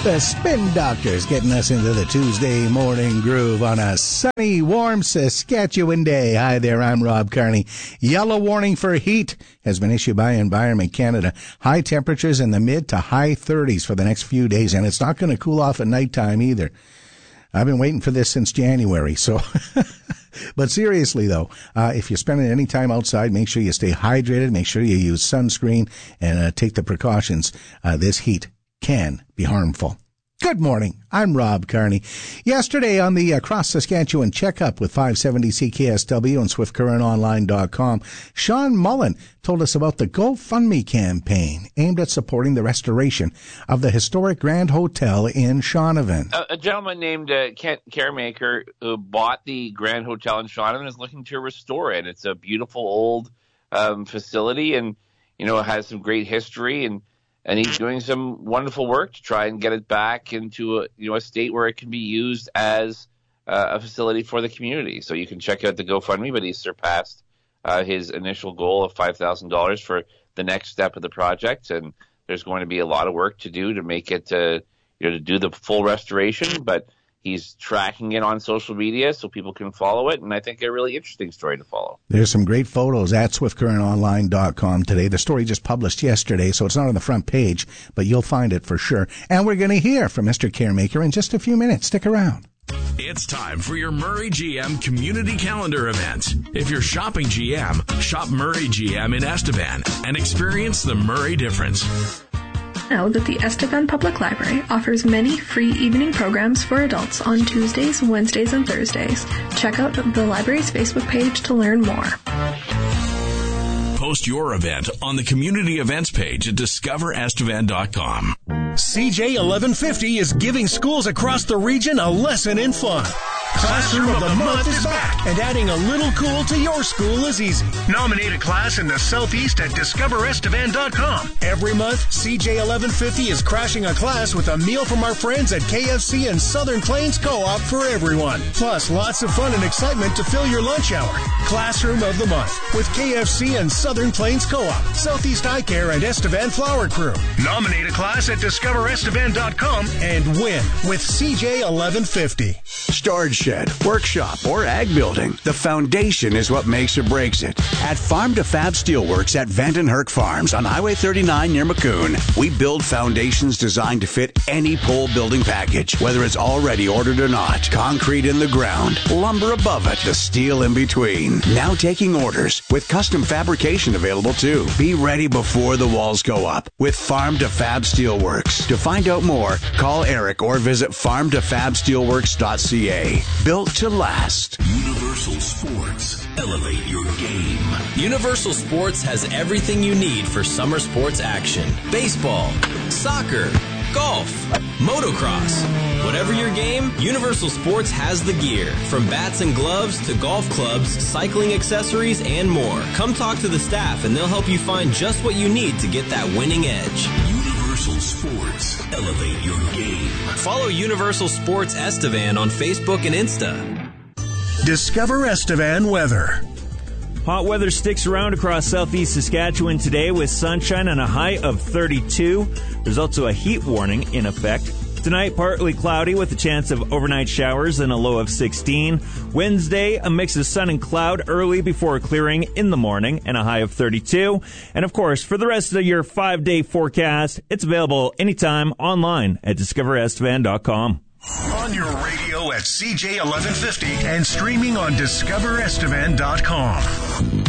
The Spin Doctors getting us into the Tuesday morning groove on a sunny, warm Saskatchewan day. Hi there, I'm Rob Carney. Yellow warning for heat has been issued by Environment Canada. High temperatures in the mid to high 30s for the next few days, and it's not going to cool off at nighttime either. I've been waiting for this since January, so... But seriously, though, if you're spending any time outside, make sure you stay hydrated, make sure you use sunscreen, and take the precautions. This heat can be harmful. Good morning. I'm Rob Carney. Yesterday on the Cross Saskatchewan Checkup with 570 CKSW and SwiftCurrentOnline.com, Sean Mullen told us about the GoFundMe campaign aimed at supporting the restoration of the historic Grand Hotel in Shaunavon. A gentleman named Kent Caremaker who bought the Grand Hotel in Shaunavon is looking to restore it. It's a beautiful old facility, and it has some great history, and he's doing some wonderful work to try and get it back into a state where it can be used as a facility for the community. So you can check out the GoFundMe, but he's surpassed his initial goal of $5,000 for the next step of the project, and there's going to be a lot of work to do to make it to do the full restoration. But he's tracking it on social media so people can follow it, and I think a really interesting story to follow. There's some great photos at SwiftCurrentOnline.com today. The story just published yesterday, so it's not on the front page, but you'll find it for sure. And we're going to hear from Mr. Caremaker in just a few minutes. Stick around. It's time for your Murray GM Community Calendar event. If you're shopping GM, shop Murray GM in Estevan and experience the Murray difference. Know that the Estevan Public Library offers many free evening programs for adults on Tuesdays, Wednesdays, and Thursdays. Check out the library's Facebook page to learn more. Post your event on the community events page at discoverestevan.com. CJ 1150 is giving schools across the region a lesson in fun. Classroom of the Month is back, and adding a little cool to your school is easy. Nominate a class in the Southeast at discoverestevan.com. Every month, CJ 1150 is crashing a class with a meal from our friends at KFC and Southern Plains Co-op for everyone. Plus, lots of fun and excitement to fill your lunch hour. Classroom of the Month with KFC and Southern Plains Co-op, Southeast Eye Care, and Estevan Flower Crew. Nominate a class at discoverestevan.com and win with CJ 1150. Storage shed, workshop, or ag building. The foundation is what makes or breaks it. At Farm to Fab Steelworks at Vandenherk Farms on Highway 39 near Maccoon, we build foundations designed to fit any pole building package, whether it's already ordered or not. Concrete in the ground, lumber above it, the steel in between. Now taking orders with custom fabrication available too. Be ready before the walls go up with Farm to Fab Steelworks. To find out more, call Eric or visit farmtofabsteelworks.ca. Built to last. Universal Sports. Elevate your game. Universal Sports has everything you need for summer sports action. Baseball, soccer, golf, motocross. Whatever your game, Universal Sports has the gear. From bats and gloves to golf clubs, cycling accessories, and more. Come talk to the staff and they'll help you find just what you need to get that winning edge. Universal Sports. Elevate your game. Follow Universal Sports Estevan on Facebook and Insta. Discover Estevan weather. Hot weather sticks around across southeast Saskatchewan today with sunshine and a high of 32. There's also a heat warning in effect. Tonight, partly cloudy with a chance of overnight showers and a low of 16. Wednesday, a mix of sun and cloud early before clearing in the morning and a high of 32. And of course, for the rest of your 5-day forecast, it's available anytime online at discoverestevan.com. On your radio at CJ 1150 and streaming on discoverestevan.com.